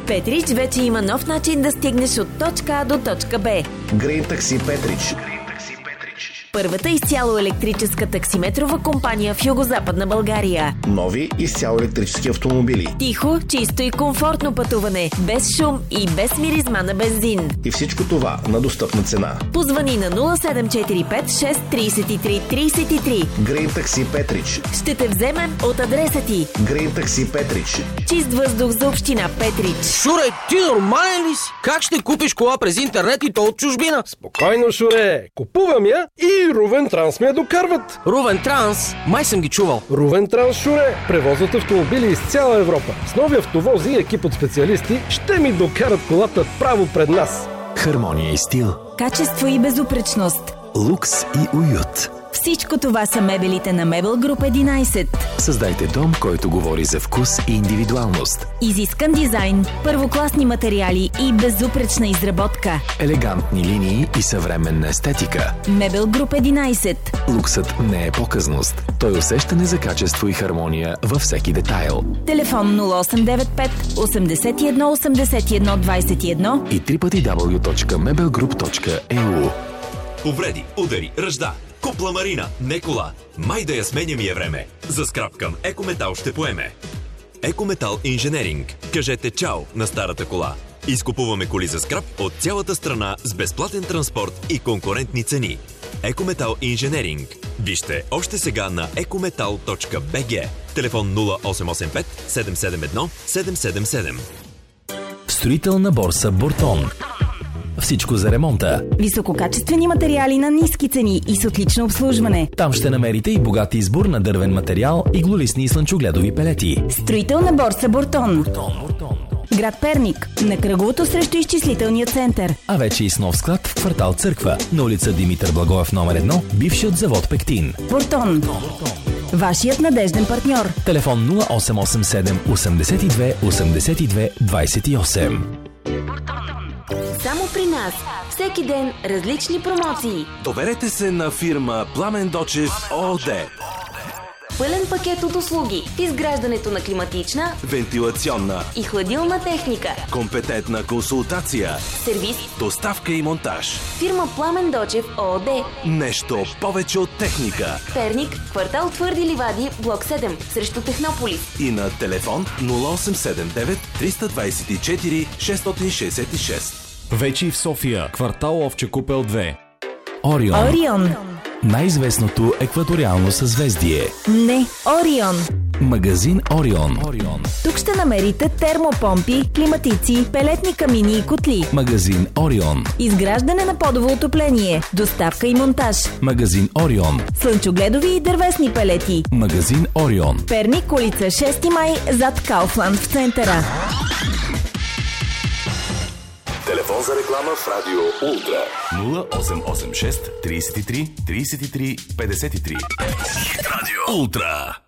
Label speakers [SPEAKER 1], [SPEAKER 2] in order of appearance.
[SPEAKER 1] Петрич вече има нов начин да стигнеш от точка А до точка Б.
[SPEAKER 2] Green Taxi Петрич.
[SPEAKER 1] Първата изцяло електрическа таксиметрова компания в Югозападна България.
[SPEAKER 2] Нови изцяло електрически автомобили.
[SPEAKER 1] Тихо, чисто и комфортно пътуване, без шум и без миризма на бензин.
[SPEAKER 2] И всичко това на достъпна цена.
[SPEAKER 1] Позвани на 0745 633 33.
[SPEAKER 2] Green Taxi Петрич.
[SPEAKER 1] Ще те вземем от адреса ти.
[SPEAKER 2] Green Taxi Петрич.
[SPEAKER 1] Чист въздух за община Петрич.
[SPEAKER 3] Шуре, ти нормален ли си? Как ще купиш кола през интернет и то от чужбина?
[SPEAKER 4] Спокойно, Шуре. Купувам я и Рувен Транс ме я докарват.
[SPEAKER 3] Рувен Транс? Май съм ги чувал.
[SPEAKER 4] Рувен Транс, Шуре. Превозват автомобили из цяла Европа. С нови автовози и екип от специалисти ще ми докарат колата право пред нас.
[SPEAKER 5] Хармония и стил.
[SPEAKER 1] Качество и безупречност.
[SPEAKER 5] Лукс и уют.
[SPEAKER 1] Всичко това са мебелите на Мебел Груп 11.
[SPEAKER 5] Създайте дом, който говори за вкус и индивидуалност.
[SPEAKER 1] Изискан дизайн, първокласни материали и безупречна изработка.
[SPEAKER 5] Елегантни линии и съвременна естетика.
[SPEAKER 1] Мебел Груп 11.
[SPEAKER 5] Луксът не е показност. Той е усещане за качество и хармония във всеки детайл.
[SPEAKER 1] Телефон 0895 81 81 21
[SPEAKER 5] и www.mebelgroup.eu.
[SPEAKER 6] Повреди, удари, ръжда. Купла Марина, не кола. Май да я сменя ми е време. За скрап към Екометал ще поеме. Екометал Инженеринг. Кажете чао на старата кола. Изкупуваме коли за скрап от цялата страна с безплатен транспорт и конкурентни цени. Екометал Инженеринг. Вижте още сега на ecometal.bg. Телефон 0885 771 777.
[SPEAKER 7] Строителна борса Бортон. Всичко за ремонта.
[SPEAKER 1] Висококачествени материали на ниски цени и с отлично обслужване.
[SPEAKER 7] Там ще намерите и богат избор на дървен материал, иглолистни и слънчогледови пелети.
[SPEAKER 1] Строителна борса Бортон. Град Перник, на кръговото срещу изчислителния център.
[SPEAKER 7] А вече и с нов склад в квартал Църква, на улица Димитър Благоев номер 1, бившият завод Пектин.
[SPEAKER 1] Бортон. Вашият надежден партньор.
[SPEAKER 7] Телефон 0887 82 82 28.
[SPEAKER 1] Само при нас. Всеки ден различни промоции.
[SPEAKER 8] Доверете се на фирма Пламен Дочев ООД.
[SPEAKER 1] Пълен пакет от услуги в изграждането на климатична,
[SPEAKER 8] вентилационна
[SPEAKER 1] и хладилна техника.
[SPEAKER 8] Компетентна консултация.
[SPEAKER 1] Сервис.
[SPEAKER 8] Доставка и монтаж.
[SPEAKER 1] Фирма Пламен Дочев ООД.
[SPEAKER 8] Нещо повече от техника.
[SPEAKER 1] Перник, квартал Твърди ливади, блок 7, срещу Технополис.
[SPEAKER 8] И на телефон 0879 324 666.
[SPEAKER 9] Вече и в София, квартал Овче купел 2.
[SPEAKER 7] Орион.
[SPEAKER 1] Орион.
[SPEAKER 7] Най-известното екваториално съзвездие.
[SPEAKER 1] Не, Орион.
[SPEAKER 7] Магазин Орион.
[SPEAKER 1] Тук ще намерите термопомпи, климатици, пелетни камини и котли.
[SPEAKER 7] Магазин Орион.
[SPEAKER 1] Изграждане на подово отопление, доставка и монтаж.
[SPEAKER 7] Магазин Орион.
[SPEAKER 1] Слънчогледови и дървесни пелети.
[SPEAKER 7] Магазин Орион.
[SPEAKER 1] Перник, улица 6 май, зад Кауфланд в центъра.
[SPEAKER 8] Телефон за реклама в Радио Ултра.
[SPEAKER 9] 0886 33 33 53.
[SPEAKER 8] Радио Ултра.